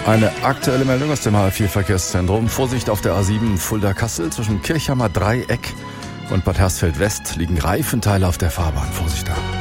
Eine aktuelle Meldung aus dem HR4-Verkehrszentrum. Vorsicht auf der A7 Fulda-Kassel zwischen Kirchhammer Dreieck und Bad Hersfeld West liegen Reifenteile auf der Fahrbahn. Vorsicht da.